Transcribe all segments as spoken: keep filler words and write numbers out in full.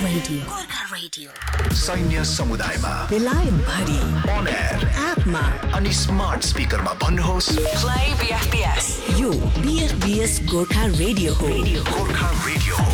Radio Gorkha radio सैन्य समुदायमा बेलायत भरि अन एयर एपमा अनि स्मार्ट स्पिकरमा भन्नुहोस् प्ले बीएफबीएस यो बीएफबीएस गोर्खा रेडियो हो गोर्खा रेडियो हो।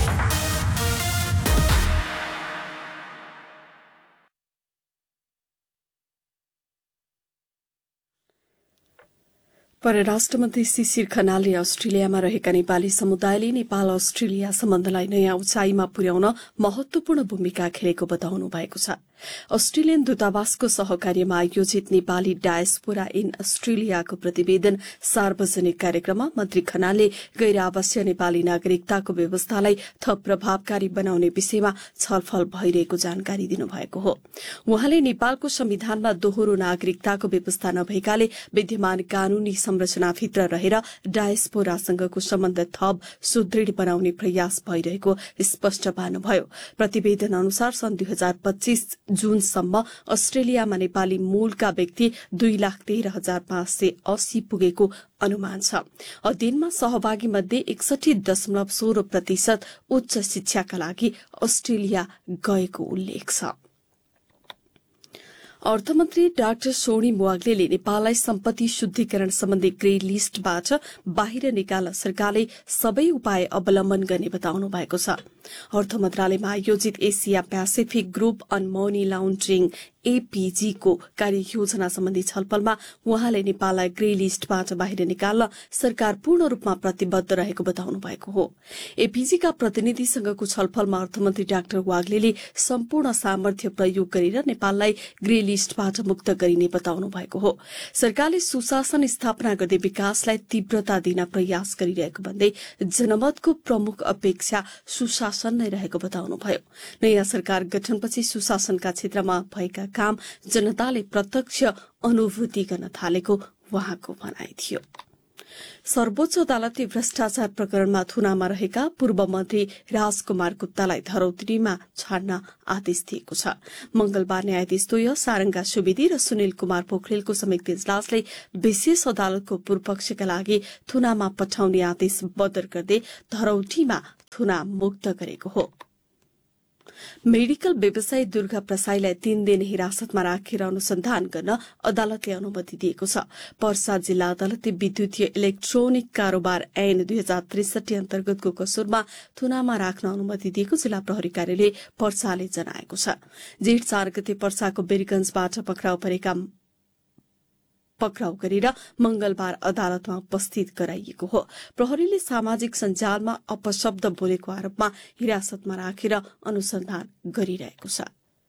परराष्ट्र मन्त्री शिशिर खनालले अस्ट्रेलियामा रहेका नेपाली समुदायले नेपाल अस्ट्रेलिया सम्बन्धलाई नयाँ उचाइमा पुर्याउन महत्वपूर्ण भूमिका खेलेको बताउनु भएको छ। अस्ट्रेलियन दूतावासको सहकार्यमा आयोजित नेपाली डायस्पोरा इन अस्ट्रेलियाको प्रतिवेदन सार्वजनिक कार्यक्रममा मन्त्री खनालले गैर आवासीय नेपाली नागरिकताको व्यवस्थालाई थप प्रभावकारी बनाउने विषयमा छलफल भइरहेको जानकारी दिनुभएको हो। उहाँले नेपालको संविधानमा दोहोरो नागरिकताको व्यवस्था नभएकाले विद्यमान कानूनी संरचनाभित्र रहेर डायस्पोरासँगको सम्बन्ध थप सुदृढ़ बनाउने प्रयास भइरहेको स्पष्ट पार्नुभयो। प्रतिवेदन अनुसार सन् दुई हजार पच्चीस जूनसम्म अस्ट्रेलियामा नेपाली मूलका व्यक्ति दुई लाख तेह्र हजार पाँच सय अस्सी पुगेको अनुमान छ। अध्ययनमा सहभागी मध्ये एकसठी दशमलव सोह्र प्रतिशत उच्च शिक्षाका लागि अस्ट्रेलिया गएको उल्लेख छ। अर्थमन्त्री डाक्टर स्वर्णिम वाग्लेले नेपाललाई सम्पत्ति शुद्धिकरण सम्बन्धी ग्रे लिस्टबाट बाहिर निकाल्न सरकारले सबै उपाय अवलम्बन गर्ने बताउनु भएको छ। अर्थ मन्त्रालयमा आयोजित Asia Pacific group on money लाउन्ड्रिङ APG को कार्ययोजना सम्बन्धी छलफलमा उहाँले नेपाललाई ग्रे लिस्टबाट बाहिर निकाल्न सरकार पूर्ण रूपमा प्रतिबद्ध रहेको बताउनु भएको हो। एपीजी का प्रतिनिधिसँगको छलफलमा अर्थमन्त्री डाक्टर वाग्लेले सम्पूर्ण सामर्थ्य प्रयोग गरेर नेपाललाई ग्रे लिस्टबाट मुक्त गरिने बताउनु भएको हो। सरकारले सुशासन स्थापना गर्दै विकासलाई तीव्रता दिन प्रयास गरिरहेको भन्दै जनमतको प्रमुख अपेक्षा सुशासन नै रहेको बताउनुभयो। नयाँ सरकार गठनपछि सुशासनका क्षेत्रमा भएका काम जनताले प्रत्यक्ष अनुभूति गर्न थालेको उहाँको भनाइ थियो। सर्वोच्च अदालतले भ्रष्टाचार प्रकरणमा थुनामा रहेका पूर्व मन्त्री राजकुमार गुप्तालाई धरौटीमा छाड्न आदेश दिएको छ। मंगलबार न्यायाधीश द्वय सारंगा सुवेदी र सुनिल कुमार पोखरेलको संयुक्त इजलासले विशेष अदालतको पूर्वपक्षका लागि थुनामा पठाउने आदेश बदर गर्दै धरौटीमा थुना मुक्त गरेको हो। मेडिकल व्यवसायी दुर्गा प्रसाईलाई तीन दिन हिरासतमा राखेर अनुसन्धान गर्न अदालतले अनुमति दिएको छ। पर्सा जिल्ला अदालतले विद्युतीय इलेक्ट्रोनिक कारोबार ऐन दुई हजार त्रिसठी अन्तर्गतको कसुरमा थुनामा राख्न अनुमति दिएको जिल्ला प्रहरी कार्यालय पर्साले जनाएको छ। जेठ चार गते पर्साको बेरीगंजबाट पक्राउ परेका पक्राउ गरेर मंगलबार अदालतमा उपस्थित गराइएको हो। प्रहरीले सामाजिक सञ्जालमा अपशब्द बोलेको आरोपमा हिरासतमा राखेर अनुसन्धान गरिरहेको छ।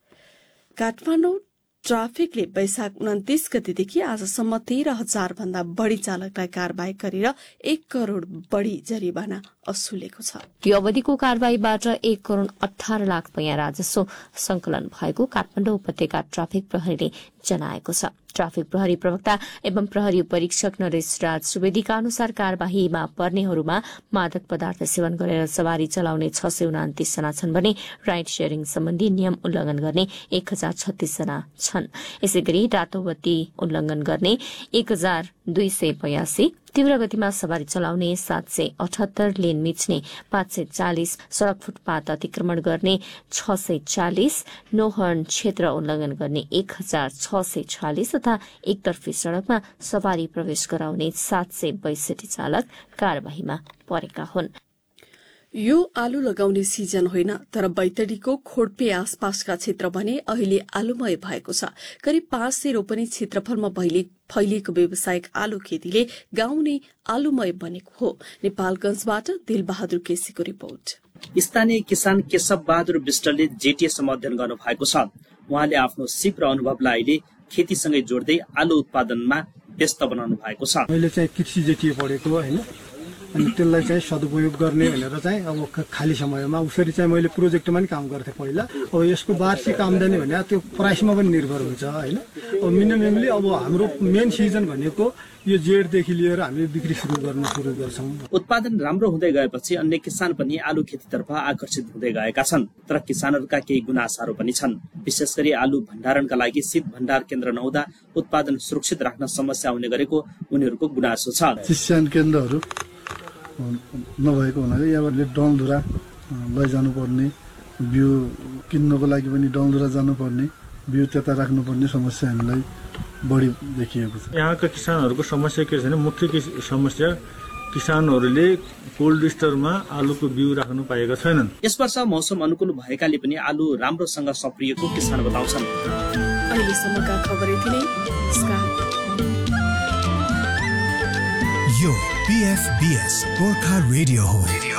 काठमाडौँ ट्राफिकले वैशाख उन्तिस गतेदेखि आजसम्म तेह्र हजार भन्दा बढ़ी चालकलाई कार्यवाही गरेर एक करोड़ बढ़ी जरिवाना असुलेको छ। यो अवधिको कार्यवाहीबाट एक करोड़ अठार लाख पैया राजस्व संकलन भएको काठमाडौँ उपत्यका ट्राफिक प्रहरीले जनाएको छ। ट्राफिक प्रहरी प्रवक्ता एवं प्रहरी परीक्षक नरेश राज सुवेदीका अनुसार कार्यवाहीमा पर्नेहरूमा मादक पदार्थ सेवन गरेर सवारी चलाउने छ सय उनातिस जना छन् भने राइड शेयरिङ सम्बन्धी नियम उल्लंघन गर्ने एक हजार छत्तीस जना छन्। यसै गरी रातोबत्ती उल्लंघन गर्ने एक हजार दुई सय बयासी, तीव्र गतिमा सवारी चलाउने सात सय अठहत्तर, लेन मिच्ने पाँच सय चालिस, सड़क फुटपाथ अतिक्रमण गर्ने छ सय चालिस, नो हर्न क्षेत्र उल्लंघन गर्ने एक हजार छ सय चालिस तथा एकतर्फी सड़कमा सवारी प्रवेश गराउने सात सय बैसठी चालक कार्यवाहीमा परेका हुन्। यो आलु लगाउने सिजन होइन, तर बैतडीको खोडपे आसपासका क्षेत्र भने अहिले आलुमय भएको छ। करिब पाँच सय रोपनी क्षेत्रफलमा फैलिएको व्यावसायिक आलु खेतीले गाउँ नै आलुमय बनेको हो। नेपालगंजबाट दिलबहादुर केसीको रिपोर्ट। स्थानीय किसान केशव बहादुर विष्टले जेटीएसम्म अध्ययन गर्नु भएको छ। उहाँले आफ्नो सिप र अनुभवलाई अहिले खेतीसँगै जोड्दै आलु उत्पादनमा व्यस्त बनाउनु भएको छ। मैले चाहिँ कृषि जेटीए पढेको होइन, अनि त्यसलाई चाहिँ सदुपयोग गर्ने भनेर चाहिँ अब खाली समयमा उसरी चाहिँ मैले प्रोजेक्टमा पनि काम गर्थेँ पहिला। अब यसको वार्षिक आम्दानी भने त्यो प्राइसमा पनि निर्भर हुन्छ होइन। अब मिनिममली अब हाम्रो मेन सिजन भनेको यो जेठदेखि लिएर हामीले बिक्री सुरु गर्न सुरु गर्छौं। उत्पादन राम्रो हुँदै गएपछि अन्य किसान पनि आलु खेतीतर्फ आकर्षित हुँदै गएका छन्, तर किसानहरूका केही गुनासाहरू पनि छन्। विशेष गरी आलु भण्डारणका लागि शीत भण्डार केन्द्र नहुँदा उत्पादन सुरक्षित राख्न समस्या हुने गरेको उनीहरूको गुनासो छ। चिस्यान केन्द्रहरू नभएको हुनाले यहाँबाट डलधुरा लैजानु पर्ने बिउ किन्नको लागि पनि डलधुरा जानुपर्ने, बिउ त्यता राख्नुपर्ने समस्या हामीलाई बढी देखिएको छ। यहाँका किसानहरूको समस्या के छ भने मुख्य समस्या किसानहरूले कोल्ड स्टोरमा आलुको बिउ राख्नु पाएका छैनन्। यस वर्ष मौसम अनुकूल भएकाले पनि आलु राम्रोसँग सप्रिएको किसान बताउँछन्। अहिलेसम्मका खबर यति नै। यो पीएफबीएस गोर्खा रेडियो हो।